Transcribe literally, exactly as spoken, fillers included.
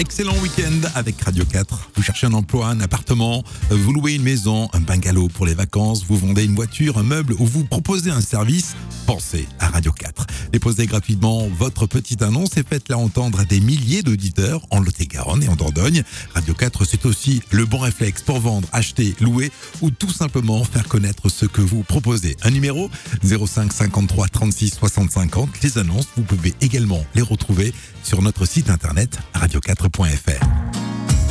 excellent week-end avec Radio quatre. Vous cherchez un emploi, un appartement, vous louez une maison, un bungalow pour les vacances, vous vendez une voiture, un meuble ou vous proposez un service, pensez à Radio quatre. Déposez gratuitement votre petite annonce et faites-la entendre à des milliers d'auditeurs en Lot-et-Garonne et en Dordogne. Radio quatre, c'est aussi le bon réflexe pour vendre, acheter, louer ou tout simplement faire connaître ce que vous proposez. Un numéro zéro cinq cinquante-trois trente-six soixante cinquante. Les annonces, vous pouvez également les retrouver sur notre site internet radio quatre point f r.